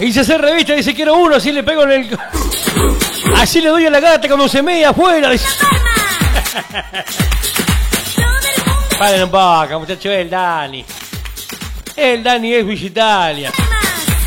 Y se hace revista, dice quiero uno, así le pego en el... Así le doy a la gata cuando se mea afuera. Dice. Paren un poco, muchachos, el Dani. El Dani es Villa Italia.